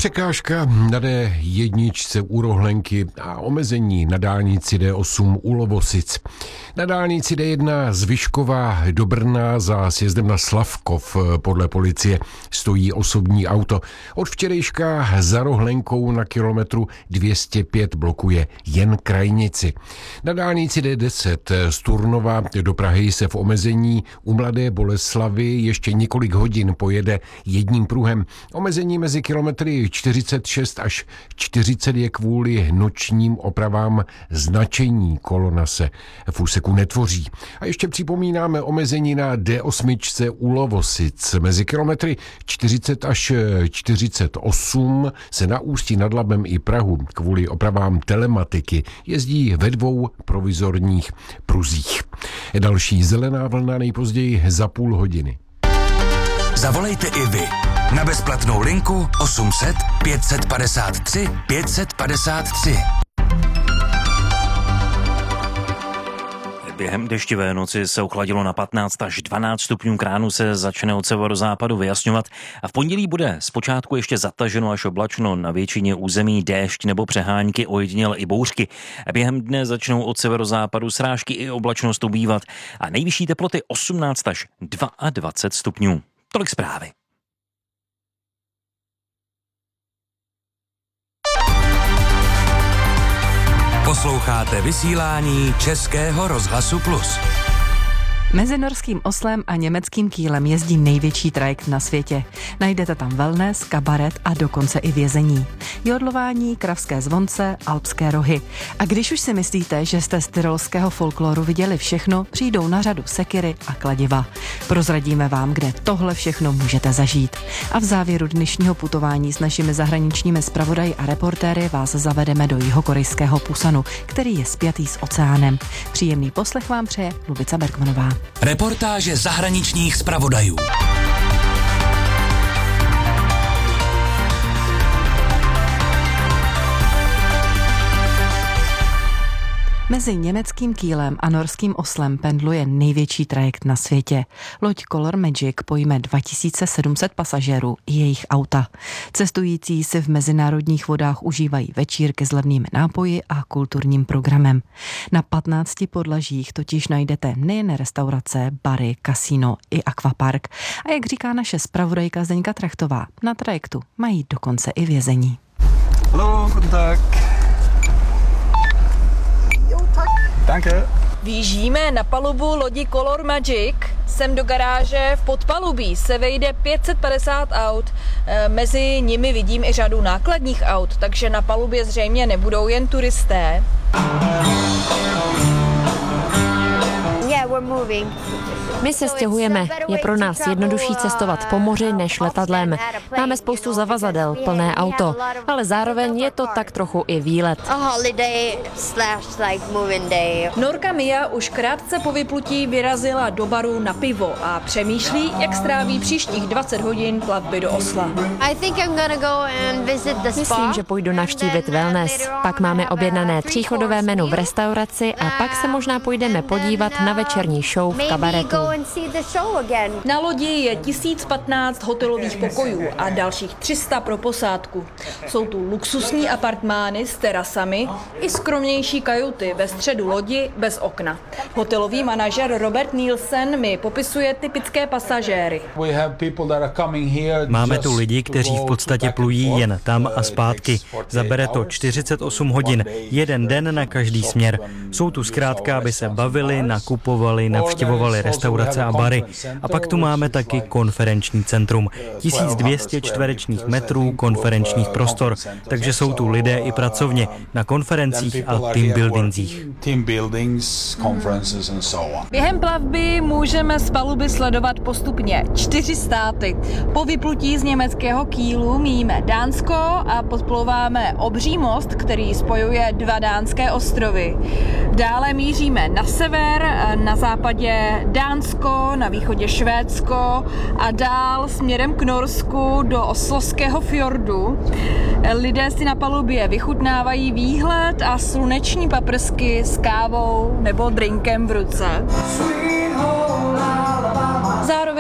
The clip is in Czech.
Překážka na D1 u Rohlenky a omezení na dálnici D8 u Lovosic. Na dálnici D1 z Vyškova do Brna za sjezdem na Slavkov podle policie stojí osobní auto. Od včerejška za Rohlenkou na kilometru 205 blokuje jen krajnici. Na dálnici D10 z Turnova do Prahy se v omezení u Mladé Boleslavi ještě několik hodin pojede jedním pruhem. Omezení mezi kilometry 46 až 40 je kvůli nočním opravám značení. Kolona se v úseku netvoří. A ještě připomínáme omezení na D8 u Lovosic. Mezi kilometry 40 až 48 se na Ústí nad Labem i Prahu kvůli opravám telematiky jezdí ve 2 provizorních pruzích. Další zelená vlna nejpozději za půl hodiny. Zavolejte i vy na bezplatnou linku 800 553 553. Během deštivé noci se ochladilo na 15 až 12 stupňů, k ránu se začne od severozápadu vyjasňovat a v pondělí bude zpočátku ještě zataženo až oblačno, na většině území déšť nebo přehánky, ojediněle i bouřky. Během dne začnou od severozápadu srážky i oblačnost ubývat a nejvyšší teploty 18 až 22 stupňů. Tolik zprávy. Posloucháte vysílání Českého rozhlasu Plus. Mezi norským Oslem a německým Kielem jezdí největší trajekt na světě. Najdete tam wellness, kabaret a dokonce i vězení. Jodlování, kravské zvonce, alpské rohy. A když už si myslíte, že jste z tyrolského folkloru viděli všechno, přijdou na řadu sekiry a kladiva. Prozradíme vám, kde tohle všechno můžete zažít. A v závěru dnešního putování s našimi zahraničními zpravodaji a reportéry vás zavedeme do jihokorejského Pusanu, který je spjatý s oceánem. Příjemný poslech vám přeje Lubica Bergmanová. Reportáže zahraničních zpravodajů. Mezi německým Kielem a norským Oslem pendluje největší trajekt na světě. Loď Color Magic pojme 2700 pasažérů i jejich auta. Cestující si v mezinárodních vodách užívají večírky s levnými nápoji a kulturním programem. Na 15 podlažích totiž najdete nejen restaurace, bary, kasino i akvapark. A jak říká naše zpravodajka Zdeňka Trachtová, na trajektu mají dokonce i vězení. Hallo, guten Tag. Danke. Výjíždíme na palubu lodi Color Magic. Sem do garáže v podpalubí se vejde 550 aut. Mezi nimi vidím i řadu nákladních aut, takže na palubě zřejmě nebudou jen turisté. My se stěhujeme. Je pro nás jednodušší cestovat po moři než letadlem. Máme spoustu zavazadel, plné auto, ale zároveň je to tak trochu i výlet. Norka Mia už krátce po vyplutí vyrazila do baru na pivo a přemýšlí, jak stráví příštích 20 hodin plavby do Osla. Myslím, že půjdu navštívit wellness. Pak máme objednané 3chodové menu v restauraci a pak se možná půjdeme podívat na večerní show v kabaretu. Na lodi je 1015 hotelových pokojů a dalších 300 pro posádku. Jsou tu luxusní apartmány s terasami i skromnější kajuty ve středu lodi bez okna. Hotelový manažer Robert Nielsen mi popisuje typické pasažéry. Máme tu lidi, kteří v podstatě plují jen tam a zpátky. Zabere to 48 hodin, jeden den na každý směr. Jsou tu zkrátka, aby se bavili, nakupovali, navštěvovali restaurace a bary. A pak tu máme taky konferenční centrum. 1200 čtverečních metrů konferenčních prostor. Takže jsou tu lidé i pracovně na konferencích a team buildingzích. Během plavby můžeme z paluby sledovat postupně 4 státy. Po vyplutí z německého Kielu míjíme Dánsko a podplouváme obří most, který spojuje 2 dánské ostrovy. Dále míříme na sever, na západě Dánsko, na východě Švédsko a dál směrem k Norsku do Oslovského fjordu. Lidé si na palubě vychutnávají výhled a sluneční paprsky s kávou nebo drinkem v ruce. Zároveň